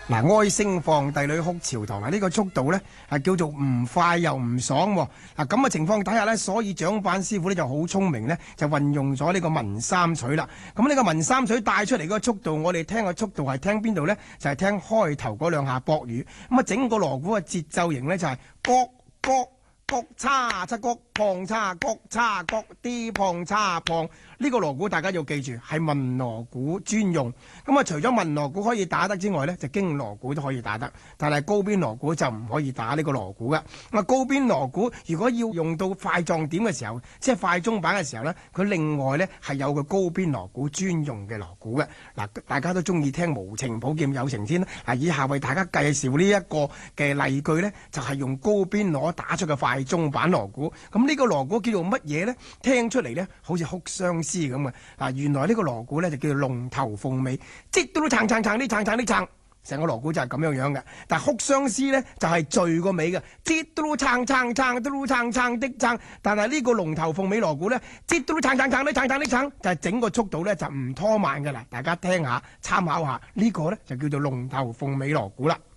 嗱，哀聲放，帝女哭潮塘。呢個速度呢係叫做唔快又唔爽喎。嗱，咁嘅情況底下呢，所以掌板師傅呢就好聰明呢，就運用咗呢個文三取啦。咁呢個文三取帶出嚟嗰個速度，我哋聽個速度係聽邊度呢？就係聽開頭嗰兩下駁語。咁啊，整個鑼鼓嘅節奏型呢，就係角角角叉七角碰叉角叉角啲碰叉碰。呢個鑼鼓大家要記住係文鑼鼓專用。咁啊，除咗文鑼鼓可以打得之外呢，就經鑼鼓都可以打得，但係高邊鑼鼓就唔可以打呢個鑼鼓㗎。咁啊，高邊鑼鼓如果要用到快撞點嘅時候，即係快中板嘅時候呢，佢另外呢係有個高邊鑼鼓專用嘅鑼鼓嘅。嗱，大家都中意聽無情寶劍有情天啦。嗱，以下為大家介紹呢一個嘅例句呢，就係用高邊鑼打出嘅快中板鑼鼓。咁呢個鑼鼓叫做乜嘢呢？聽出嚟呢，好似哭相思咁嘅。嗱，原來呢個鑼鼓呢，就叫做龍頭鳳尾，即都撐撐撐啲撐撐啲撐，成個鑼鼓就係咁樣樣嘅。但係哭相思呢，就係聚個尾嘅，即都撐撐撐都撐撐的撐。但係呢個龍頭鳳尾鑼鼓呢，即都撐撐撐啲撐撐啲撐，就係整個速度呢，就唔拖慢嘅啦。大家聽下參考下，呢個呢，就叫做龍頭鳳尾鑼鼓啦。